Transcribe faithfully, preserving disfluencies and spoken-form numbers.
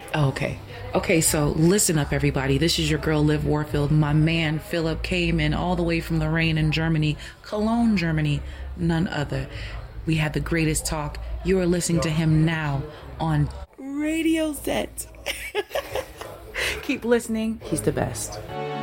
Oh, okay. Okay, so listen up, everybody. This is your girl, Liv Warfield. My man, Philip, came in all the way from Lorraine in Germany, Cologne, Germany, none other. We had the greatest talk. You are listening to him now on Radio Set. Keep listening. He's the best.